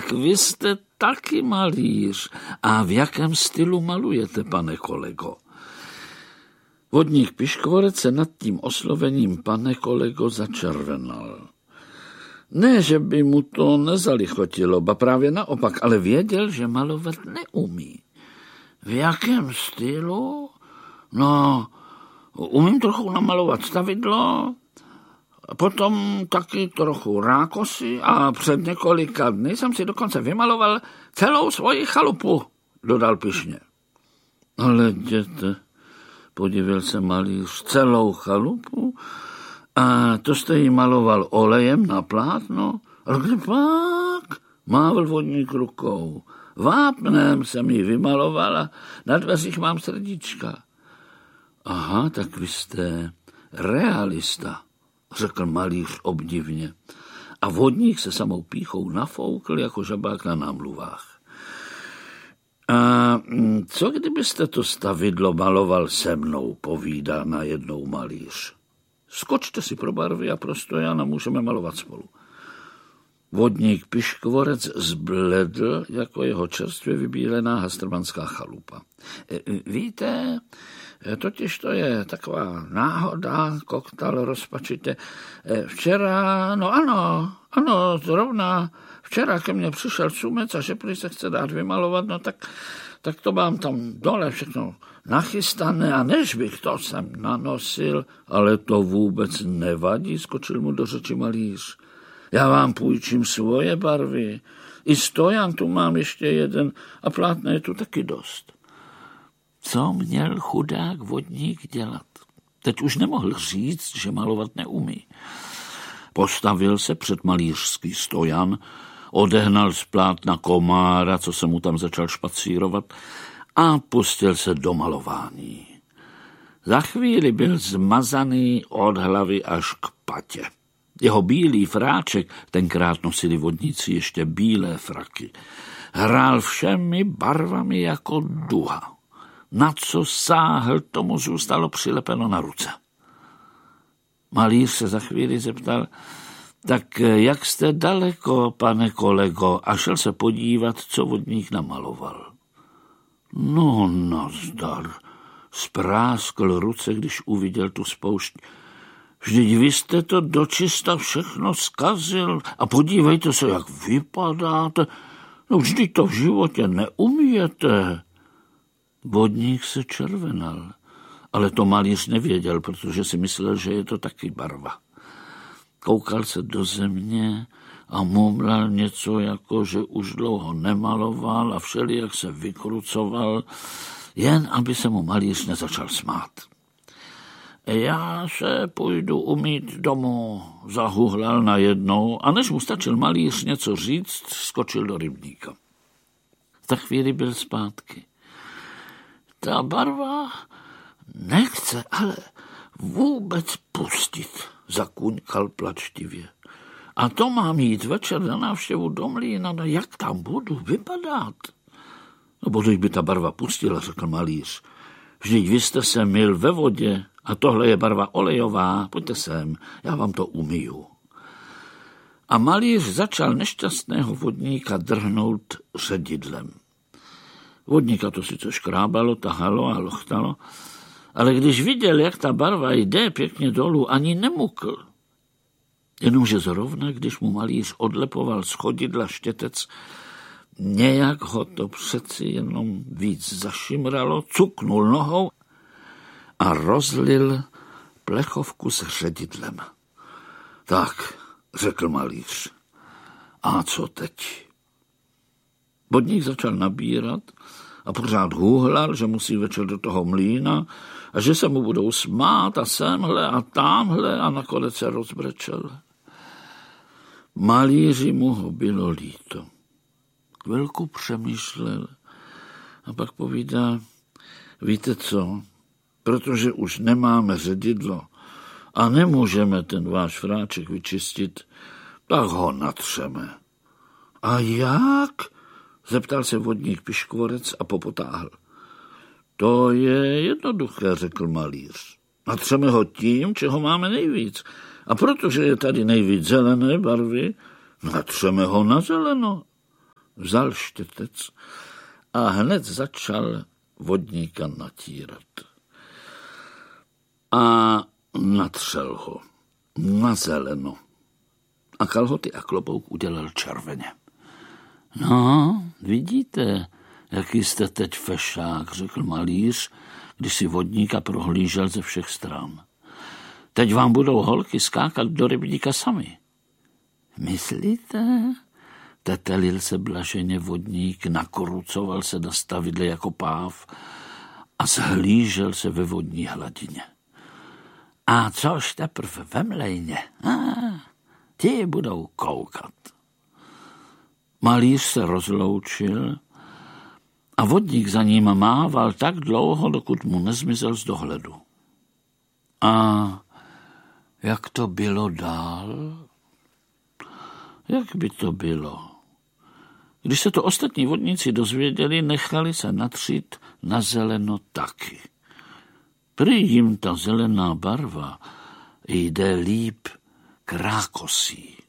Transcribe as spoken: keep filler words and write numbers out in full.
Tak vy jste taky malíř. A v jakém stylu malujete, pane kolego? Vodník Piškvorec se nad tím oslovením pane kolego začervenal. Ne, že by mu to nezalichotilo, ba právě naopak, ale věděl, že malovat neumí. V jakém stylu? No, umím trochu namalovat stavidlo, potom taky trochu rákosy a před několika dny jsem si dokonce vymaloval celou svoji chalupu, dodal pyšně. Ale jděte, podivil se malíř, celou chalupu? A to jste jí maloval olejem na plátno? Ale kde pak? Mávl vodník rukou. Vápnem jsem ji vymalovala, na dveřích mám srdíčka. Aha, tak vy jste realista, řekl malíř obdivně. A vodník se samou pýchou nafoukl jako žabák na námluvách. A co kdybyste to stavidlo maloval se mnou, povídá najednou malíř. Skočte si pro barvy a pro stojan a můžeme malovat spolu. Vodník Piškvorec zbledl jako jeho čerstvě vybílená hastrmanská chalupa. Víte, totiž to je taková náhoda, koktal rozpačitě. Včera, no ano, ano, zrovna včera ke mně přišel Sumec a že prý se chce dát vymalovat, no tak, tak to mám tam dole všechno nachystané a než bych to sem nanosil, ale to vůbec nevadí, skočil mu do řeči malíř. Já vám půjčím svoje barvy. I stojan tu mám ještě jeden a plátna je tu taky dost. Co měl chudák vodník dělat? Teď už nemohl říct, že malovat neumí. Postavil se před malířský stojan, odehnal z plátna komára, co se mu tam začal špacírovat, a pustil se do malování. Za chvíli byl zmazaný od hlavy až k patě. Jeho bílý fráček, tenkrát nosili vodníci ještě bílé fraky, hrál všemi barvami jako duha. Na co sáhl, tomu zůstalo přilepeno na ruce. Malíř se za chvíli zeptal, tak jak jste daleko, pane kolego, a šel se podívat, co vodník namaloval. No, nazdar, spráskl ruce, když uviděl tu spoušť. Vždyť vy jste to dočista všechno zkazil a podívejte se, jak vypadáte. No vždyť to v životě neumíte. Vodník se červenal, ale to malíř nevěděl, protože si myslel, že je to taky barva. Koukal se do země a mumlal něco, jako že už dlouho nemaloval a všelijak se vykrucoval, jen aby se mu malíř nezačal smát. Já se půjdu umýt domů, zahuhlal najednou a než mu stačil malíř něco říct, skočil do rybníka. Za chvíli byl zpátky. Ta barva nechce ale vůbec pustit, zakuňkal plačtivě. A to mám jít večer na návštěvu do mlýna, no jak tam budu vypadat? No božej by ta barva pustila, řekl malíř. Vždyť vy jste se myl ve vodě a tohle je barva olejová, pojďte sem, já vám to umyju. A malíř začal nešťastného vodníka drhnout ředidlem. Vodníka to sice škrábalo, tahalo a lochtalo, ale když viděl, jak ta barva jde pěkně dolů, ani nemukl. Jenomže zrovna, když mu malíř odlepoval z chodidla štětec, nějak ho to přeci jenom víc zašimralo, cuknul nohou a rozlil plechovku s ředidlem. Tak, řekl malíř, a co teď? Vodník začal nabírat a pořád hůhlal, že musí večer do toho mlýna a že se mu budou smát a semhle a támhle a nakonec se rozbrečel. Malíři mu ho bylo líto. Chvilku přemýšlel a pak povídá, víte co, protože už nemáme ředidlo a nemůžeme ten váš fráček vyčistit, tak ho natřeme. A jak? Zeptal se vodník Piškvorec a popotáhl. To je jednoduché, řekl malíř. Natřeme ho tím, čeho máme nejvíc. A protože je tady nejvíc zelené barvy, natřeme ho na zeleno. vzal štětec a hned začal vodníka natírat. A natřel ho na zeleno. A kalhoty a klobouk udělal červeně. No, vidíte, jaký jste teď fešák, řekl malíř, když si vodníka prohlížel ze všech stran. Teď vám budou holky skákat do rybníka sami. Myslíte? Tetelil se blaženě vodník, nakorucoval se na stavidle jako páv a zhlížel se ve vodní hladině. A což teprve ve mlejně? Ah, ti budou koukat. Malíř se rozloučil a vodník za ním mával tak dlouho, dokud mu nezmizel z dohledu. A jak to bylo dál? Jak by to bylo? Když se to ostatní vodníci dozvěděli, nechali se natřít na zeleno taky. Prý jim ta zelená barva jde líp k rákosí.